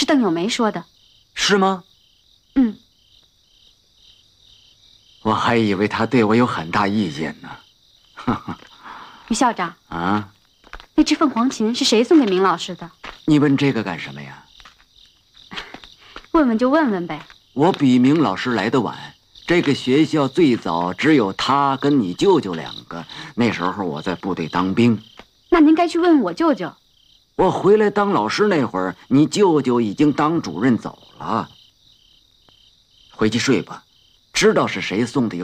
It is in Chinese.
是邓有梅说的。 是吗？ 嗯。 我还以为他对我有很大意见呢。 于校长啊， 那只凤凰琴是谁送给明老师的？ 你问这个干什么呀？ 问问就问问呗。 我比明老师来得晚，这个学校最早只有他跟你舅舅两个，那时候我在部队当兵。 那您该去问问我舅舅。 我回来当老师那会儿，你舅舅已经当主任走了。回去睡吧，知道是谁送的